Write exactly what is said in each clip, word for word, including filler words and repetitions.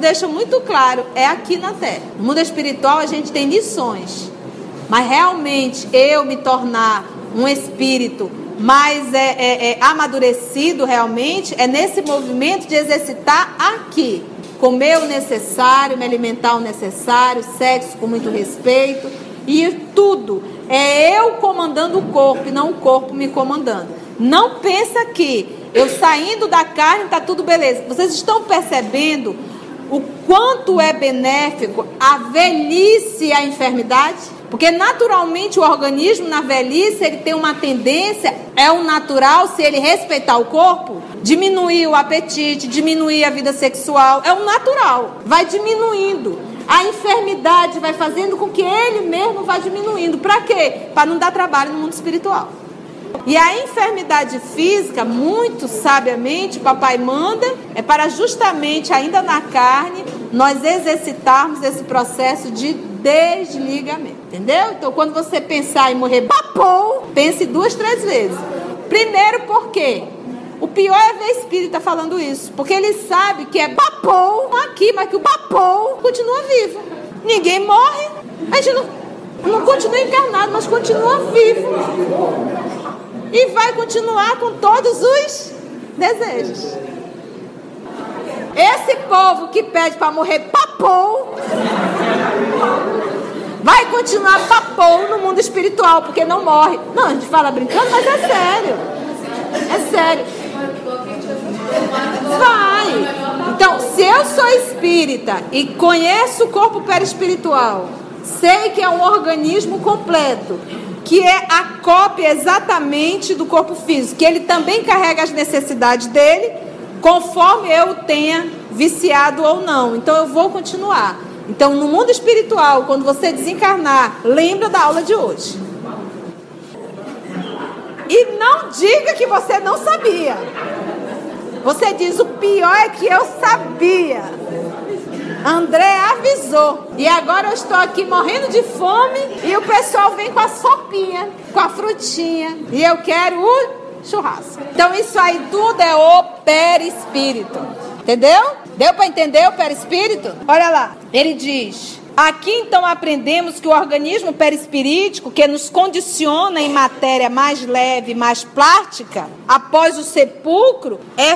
deixa muito claro, é aqui na Terra. No mundo espiritual a gente tem lições, mas realmente eu me tornar um espírito mais é, é, é, amadurecido realmente, é nesse movimento de exercitar aqui. Comer o necessário, me alimentar o necessário, sexo com muito respeito, e tudo. É eu comandando o corpo e não o corpo me comandando. Não pensa que eu saindo da carne está tudo beleza. Vocês estão percebendo o quanto é benéfico a velhice e a enfermidade? Porque naturalmente o organismo na velhice ele tem uma tendência, é o natural, se ele respeitar o corpo, diminuir o apetite, diminuir a vida sexual, é o natural, vai diminuindo. A enfermidade vai fazendo com que ele mesmo vá diminuindo. Para quê? Para não dar trabalho no mundo espiritual. E a enfermidade física, muito sabiamente, o papai manda, é para justamente, ainda na carne, nós exercitarmos esse processo de desligamento. Entendeu? Então, quando você pensar em morrer, papou, pense duas, três vezes. Primeiro, por quê? O pior é ver espírita falando isso, porque ele sabe que é papou aqui, mas que o papou continua vivo. Ninguém morre, a gente não, não continua encarnado, mas continua vivo. E vai continuar com todos os desejos. Esse povo que pede para morrer papou, vai continuar papou no mundo espiritual, porque não morre. Não, a gente fala brincando, mas é sério. É sério. Vai. Então, se eu sou espírita e conheço o corpo perispiritual, sei que é um organismo completo, que é a cópia exatamente do corpo físico, que ele também carrega as necessidades dele, conforme eu tenha viciado ou não. Então eu vou continuar. Então no mundo espiritual, quando você desencarnar, lembra da aula de hoje. E não diga que você não sabia. Você diz, o pior é que eu sabia. André avisou. E agora eu estou aqui morrendo de fome e o pessoal vem com a sopinha, com a frutinha. E eu quero o churrasco. Então isso aí tudo é o perispírito. Entendeu? Deu para entender o perispírito? Olha lá. Ele diz... Aqui então aprendemos que o organismo perispirítico, que nos condiciona em matéria mais leve, mais plástica, após o sepulcro, é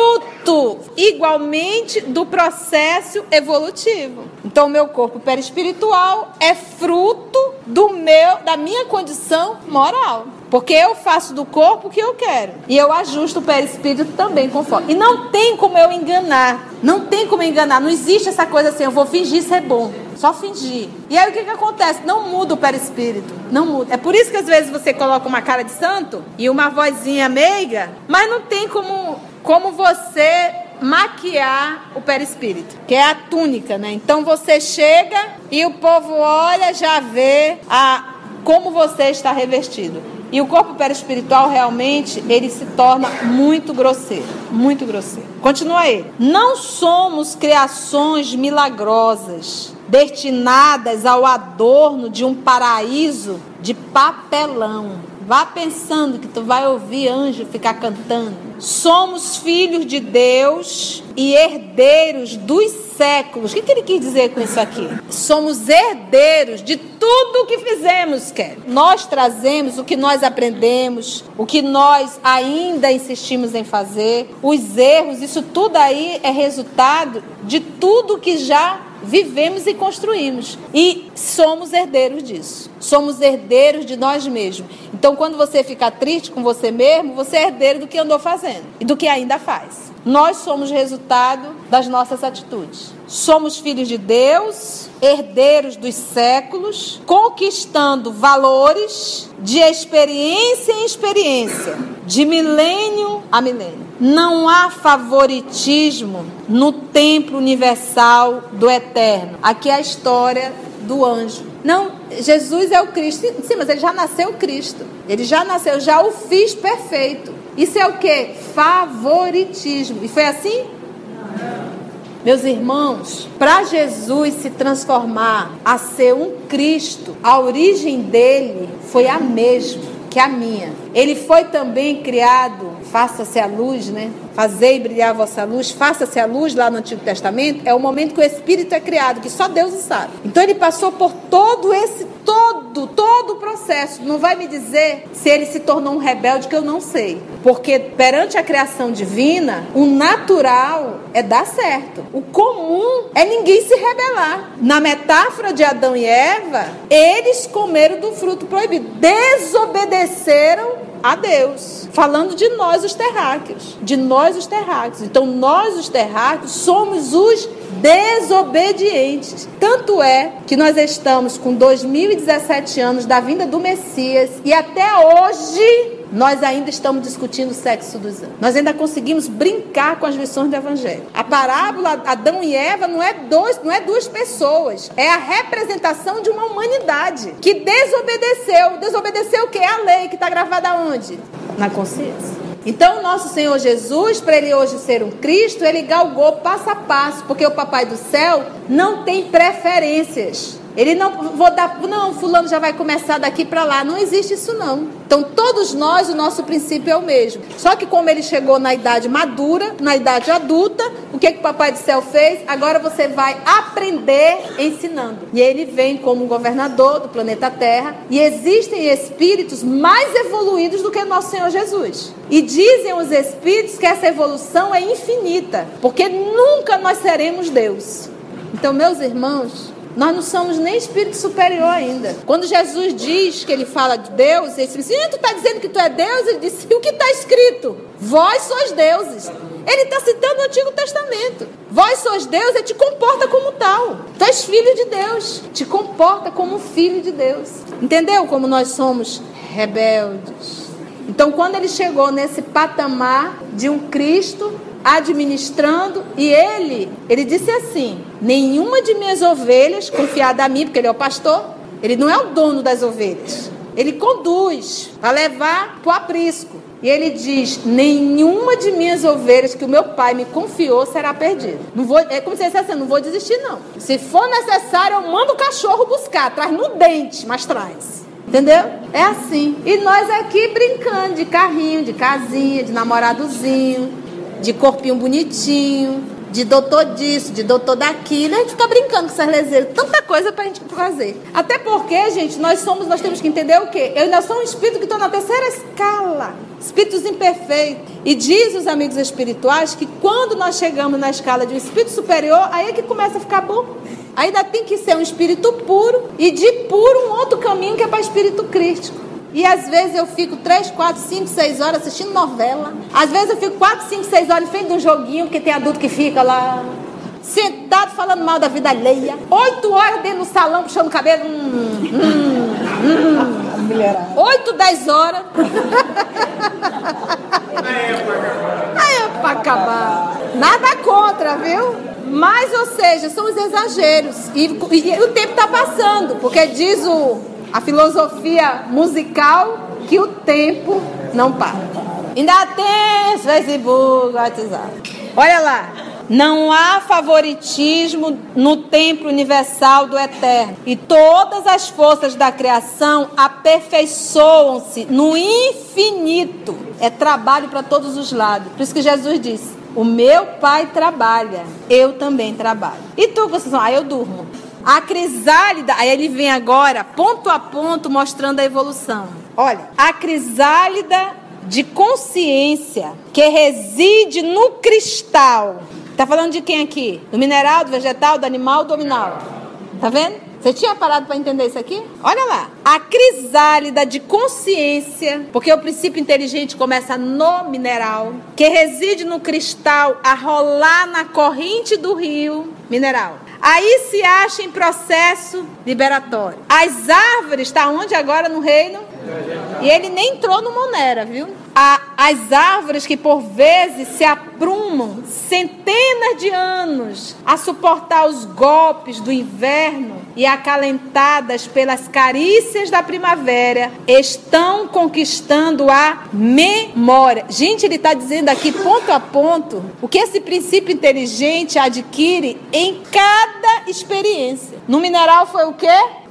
fruto igualmente do processo evolutivo. Então o meu corpo perispiritual é fruto do meu, da minha condição moral. Porque eu faço do corpo o que eu quero. E eu ajusto o perispírito também conforme. E não tem como eu enganar. Não tem como enganar. Não existe essa coisa assim, eu vou fingir ser bom. Só fingir. E aí o que que acontece? Não muda o perispírito. Não muda. É por isso que às vezes você coloca uma cara de santo e uma vozinha meiga, mas não tem como, como você maquiar o perispírito, que é a túnica, né? Então você chega e o povo olha, já vê a, como você está revestido. E o corpo perispiritual realmente, ele se torna muito grosseiro, muito grosseiro. Continua ele. Não somos criações milagrosas, destinadas ao adorno de um paraíso de papelão. Vá pensando que tu vai ouvir anjo ficar cantando. Somos filhos de Deus e herdeiros dos séculos. O que, que ele quis dizer com isso aqui? Somos herdeiros de tudo o que fizemos, quer. Nós trazemos o que nós aprendemos, o que nós ainda insistimos em fazer, os erros, isso tudo aí é resultado de tudo que já vivemos e construímos. E somos herdeiros disso. Somos herdeiros de nós mesmos. Então, quando você fica triste com você mesmo, você é herdeiro do que andou fazendo e do que ainda faz. Nós somos resultado das nossas atitudes. Somos filhos de Deus, herdeiros dos séculos, conquistando valores de experiência em experiência, de milênio a milênio. Não há favoritismo no templo universal do eterno. Aqui é a história do anjo. Não, Jesus é o Cristo. Sim, mas ele já nasceu Cristo. Ele já nasceu, já o fiz perfeito. Isso é o quê? Favoritismo. E foi assim? Meus irmãos, para Jesus se transformar a ser um Cristo, a origem dele foi a mesma que a minha. Ele foi também criado faça-se a luz, né? Fazei brilhar a vossa luz, faça-se a luz lá no Antigo Testamento, é o momento que o Espírito é criado, que só Deus o sabe. Então ele passou por todo esse, todo, todo o processo. Não vai me dizer se ele se tornou um rebelde, que eu não sei. Porque perante a criação divina, o natural é dar certo. O comum é ninguém se rebelar. Na metáfora de Adão e Eva, eles comeram do fruto proibido, desobedeceram a Deus, falando de nós os terráqueos, de nós os terráqueos. Então nós os terráqueos somos os desobedientes. Tanto é que nós estamos com dois mil e dezessete anos da vinda do Messias e até hoje nós ainda estamos discutindo o sexo dos anjos. Nós ainda conseguimos brincar com as lições do Evangelho. A parábola Adão e Eva não é, dois, não é duas pessoas. É a representação de uma humanidade que desobedeceu. Desobedeceu o quê? A lei que está gravada onde? Na consciência. Então, o nosso Senhor Jesus, para ele hoje ser um Cristo, ele galgou passo a passo, porque o Papai do Céu não tem preferências. Ele não, vou dar, não, fulano já vai começar daqui para lá. Não existe isso não. Então todos nós, o nosso princípio é o mesmo. Só que como ele chegou na idade madura, na idade adulta, o que, que o Papai do Céu fez? Agora você vai aprender ensinando. E ele vem como governador do planeta Terra. E existem espíritos mais evoluídos do que o nosso Senhor Jesus. E dizem os espíritos que essa evolução é infinita. Porque nunca nós seremos Deus. Então, meus irmãos, nós não somos nem espírito superior ainda. Quando Jesus diz que ele fala de Deus, ele diz assim, tu está dizendo que tu é Deus? Ele disse, o que está escrito? Vós sois deuses. Ele está citando o Antigo Testamento. Vós sois deuses, ele te comporta como tal. Tu és filho de Deus, te comporta como filho de Deus. Entendeu como nós somos rebeldes? Então, quando ele chegou nesse patamar de um Cristo administrando, e ele, ele disse assim, nenhuma de minhas ovelhas, confiada a mim, porque ele é o pastor, ele não é o dono das ovelhas, ele conduz para levar para o aprisco, e ele diz, nenhuma de minhas ovelhas que o meu pai me confiou será perdida. Não vou, é como se ele dissesse assim, não vou desistir não, se for necessário eu mando o cachorro buscar, traz no dente, mas traz. Entendeu? É assim. E nós aqui brincando de carrinho, de casinha, de namoradozinho, de corpinho bonitinho, de doutor disso, de doutor daquilo. A gente fica brincando com essas leseiras, tanta coisa pra gente fazer. Até porque, gente, nós somos, nós temos que entender o quê? Eu ainda sou um espírito que estou na terceira escala, espíritos imperfeitos. E diz os amigos espirituais que quando nós chegamos na escala de um espírito superior, aí é que começa a ficar bom. Ainda tem que ser um espírito puro, e de puro um outro caminho que é para espírito crístico. E às vezes eu fico três, quatro, cinco, seis horas assistindo novela. Às vezes eu fico quatro, cinco, seis horas em frente de um joguinho, porque tem adulto que fica lá sentado falando mal da vida alheia. Oito horas dentro do salão puxando o cabelo. Hum, hum, hum. Oito, dez horas. Aí é pra acabar. Nada contra, viu? Mas, ou seja, são os exageros. E, e, e o tempo está passando, porque diz o, a filosofia musical que o tempo não para. Ainda tem Facebook, WhatsApp. Olha lá. Não há favoritismo no templo universal do Eterno. E todas as forças da criação aperfeiçoam-se no infinito. É trabalho para todos os lados. Por isso que Jesus disse, o meu pai trabalha, eu também trabalho. E tu, vocês vão, ah, eu durmo. A crisálida, aí ele vem agora, ponto a ponto, mostrando a evolução. Olha, a crisálida de consciência que reside no cristal. Tá falando de quem aqui? Do mineral, do vegetal, do animal, do nominal? Tá vendo? Você tinha parado para entender isso aqui? Olha lá. A crisálida de consciência, porque o princípio inteligente começa no mineral, que reside no cristal a rolar na corrente do rio mineral. Aí se acha em processo liberatório. As árvores, está onde agora no reino? E ele nem entrou no Monera, viu? A, as árvores que por vezes se aprumam centenas de anos a suportar os golpes do inverno e acalentadas pelas carícias da primavera, estão conquistando a memória. Gente, ele está dizendo aqui ponto a ponto o que esse princípio inteligente adquire em cada experiência. No mineral foi o quê?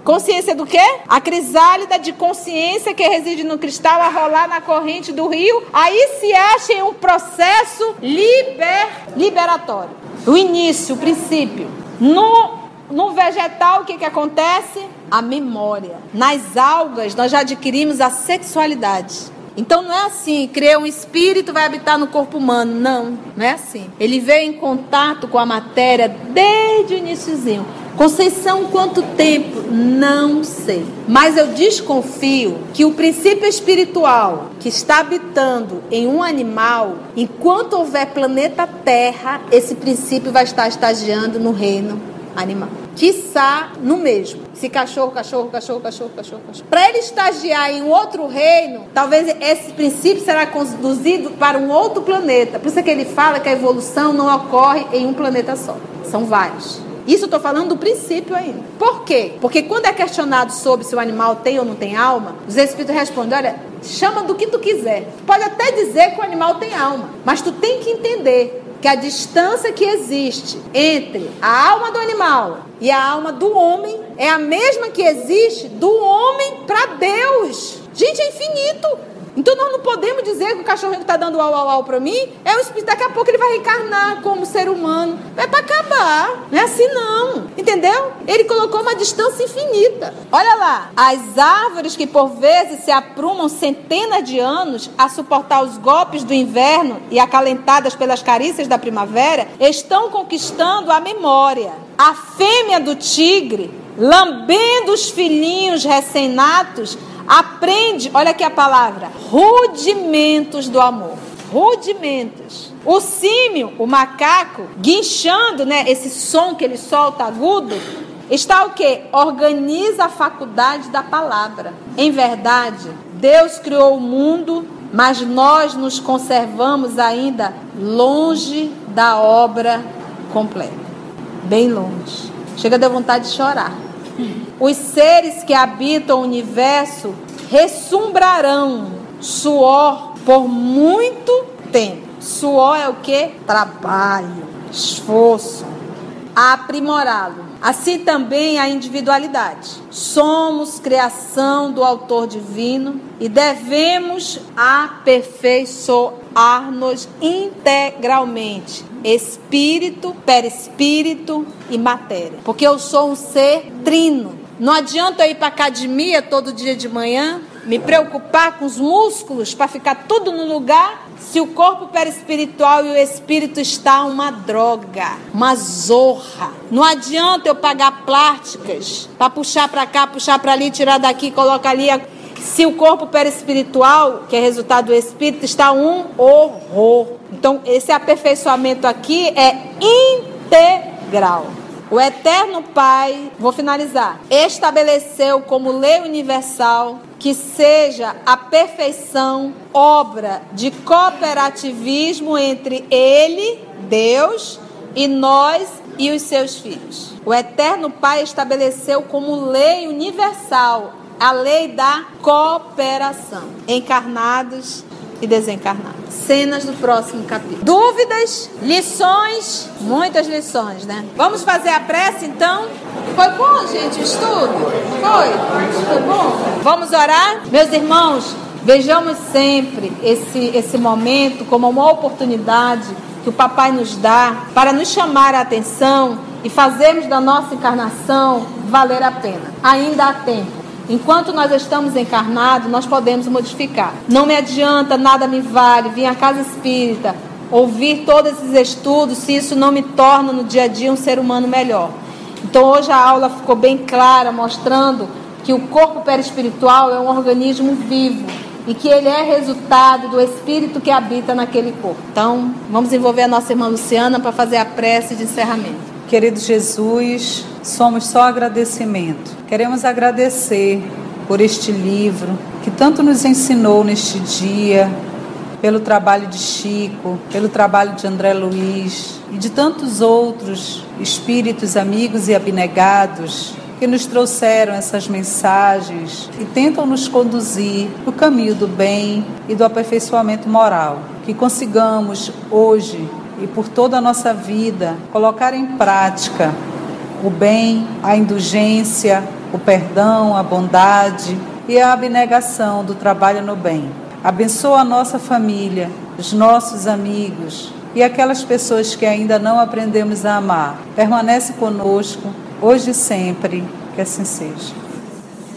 Consciência do quê? A crisálida de consciência que reside no cristal a rolar na corrente do rio. Aí se acha em um processo liber, liberatório. O início, o princípio. No, no vegetal, o que, que acontece? A memória. Nas algas, nós já adquirimos a sexualidade. Então não é assim, criar um espírito vai habitar no corpo humano. Não, não é assim. Ele veio em contato com a matéria desde o iniciozinho. Conceição, quanto tempo? Não sei. Mas eu desconfio que o princípio espiritual que está habitando em um animal, enquanto houver planeta Terra, esse princípio vai estar estagiando no reino animal. Quiçá no mesmo. Se cachorro, cachorro, cachorro, cachorro, cachorro, cachorro. Para ele estagiar em um outro reino, talvez esse princípio será conduzido para um outro planeta. Por isso é que ele fala que a evolução não ocorre em um planeta só. São vários. Isso eu estou falando do princípio ainda. Por quê? Porque quando é questionado sobre se o animal tem ou não tem alma, os espíritos respondem, olha, chama do que tu quiser. Pode até dizer que o animal tem alma, mas tu tem que entender que a distância que existe entre a alma do animal e a alma do homem é a mesma que existe do homem para Deus. Gente, é infinito. Então nós não podemos dizer que o cachorrinho que está dando au, au, au para mim é um espírito, daqui a pouco ele vai reencarnar como ser humano. É para acabar. Não é assim não. Entendeu? Ele colocou uma distância infinita. Olha lá. As árvores que por vezes se aprumam centenas de anos a suportar os golpes do inverno e acalentadas pelas carícias da primavera, estão conquistando a memória. A fêmea do tigre, lambendo os filhinhos recém-natos, aprende, olha aqui a palavra, rudimentos do amor. Rudimentos. O símio, o macaco, guinchando, né, esse som que ele solta agudo, está o quê? Organiza a faculdade da palavra. Em verdade, Deus criou o mundo, mas nós nos conservamos ainda longe da obra completa. Bem longe. Chega a dar vontade de chorar. Os seres que habitam o universo ressumbrarão suor por muito tempo. Suor é o que? Trabalho, esforço, a aprimorá-lo. Assim também a individualidade. Somos criação do autor divino e devemos aperfeiçoar-nos integralmente. Espírito, perispírito e matéria. Porque eu sou um ser trino. Não adianta eu ir para a academia todo dia de manhã, me preocupar com os músculos para ficar tudo no lugar, se o corpo perispiritual e o espírito está uma droga, uma zorra. Não adianta eu pagar plásticas para puxar para cá, puxar para ali, tirar daqui, colocar ali. Se o corpo perispiritual, que é resultado do espírito, está um horror. Então, esse aperfeiçoamento aqui é integral. O Eterno Pai, vou finalizar, estabeleceu como lei universal que seja a perfeição obra de cooperativismo entre Ele, Deus, e nós e os seus filhos. O Eterno Pai estabeleceu como lei universal a lei da cooperação, encarnados e desencarnados. Cenas do próximo capítulo. Dúvidas, lições, muitas lições, né? Vamos fazer a prece então? Foi bom, gente, o estudo? Foi? Foi bom? Vamos orar? Meus irmãos, vejamos sempre esse, esse momento como uma oportunidade que o Papai nos dá para nos chamar a atenção e fazermos da nossa encarnação valer a pena. Ainda há tempo. Enquanto nós estamos encarnados, nós podemos modificar. Não me adianta, nada me vale vir à casa espírita, ouvir todos esses estudos, se isso não me torna no dia a dia um ser humano melhor. Então hoje a aula ficou bem clara, mostrando que o corpo perispiritual é um organismo vivo e que ele é resultado do espírito que habita naquele corpo. Então vamos envolver a nossa irmã Luciana para fazer a prece de encerramento. Querido Jesus, somos só agradecimento. Queremos agradecer por este livro que tanto nos ensinou neste dia, pelo trabalho de Chico, pelo trabalho de André Luiz e de tantos outros espíritos, amigos e abnegados que nos trouxeram essas mensagens e tentam nos conduzir no caminho do bem e do aperfeiçoamento moral. Que consigamos hoje e por toda a nossa vida colocar em prática o bem, a indulgência, o perdão, a bondade e a abnegação do trabalho no bem. Abençoa a nossa família, os nossos amigos e aquelas pessoas que ainda não aprendemos a amar. Permanece conosco, hoje e sempre, que assim seja.